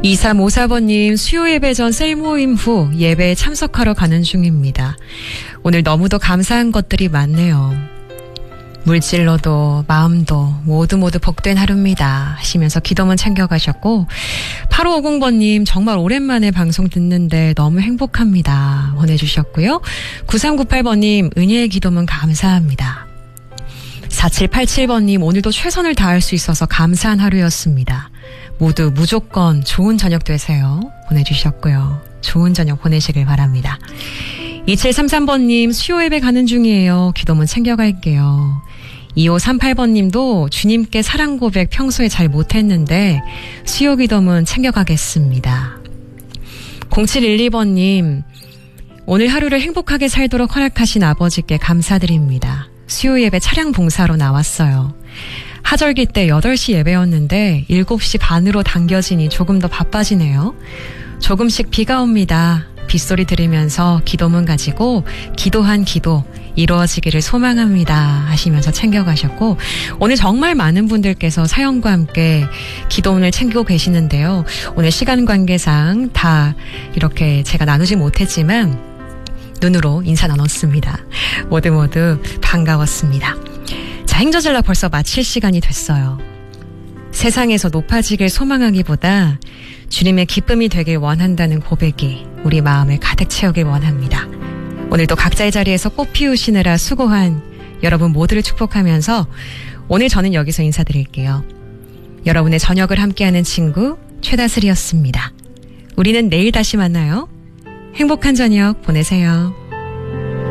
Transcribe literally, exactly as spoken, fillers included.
이삼오사 번님 수요 예배 전 셀 모임 후 예배에 참석하러 가는 중입니다. 오늘 너무도 감사한 것들이 많네요. 물질로도 마음도 모두 모두 복된 하루입니다 하시면서 기도문 챙겨가셨고, 팔오오공번님 정말 오랜만에 방송 듣는데 너무 행복합니다 보내주셨고요. 구삼구팔번님 은혜의 기도문 감사합니다. 사칠팔칠번님 오늘도 최선을 다할 수 있어서 감사한 하루였습니다. 모두 무조건 좋은 저녁 되세요 보내주셨고요. 좋은 저녁 보내시길 바랍니다. 이칠삼삼번님 수요 예배 가는 중이에요. 기도문 챙겨갈게요. 이오삼팔번님도 주님께 사랑 고백 평소에 잘 못했는데 수요 기도문 챙겨가겠습니다. 공칠일이번님 오늘 하루를 행복하게 살도록 허락하신 아버지께 감사드립니다. 수요 예배 차량 봉사로 나왔어요. 하절기 때 여덟 시 예배였는데 일곱 시 반으로 당겨지니 조금 더 바빠지네요. 조금씩 비가 옵니다. 빗소리 들으면서 기도문 가지고 기도한 기도 이루어지기를 소망합니다 하시면서 챙겨가셨고, 오늘 정말 많은 분들께서 사연과 함께 기도문을 챙기고 계시는데요. 오늘 시간 관계상 다 이렇게 제가 나누지 못했지만 눈으로 인사 나눴습니다. 모두 모두 반가웠습니다. 자, 행저젤라 벌써 마칠 시간이 됐어요. 세상에서 높아지길 소망하기보다 주님의 기쁨이 되길 원한다는 고백이 우리 마음을 가득 채우길 원합니다. 오늘도 각자의 자리에서 꽃 피우시느라 수고한 여러분 모두를 축복하면서 오늘 저는 여기서 인사드릴게요. 여러분의 저녁을 함께하는 친구 최다슬이었습니다. 우리는 내일 다시 만나요. 행복한 저녁 보내세요.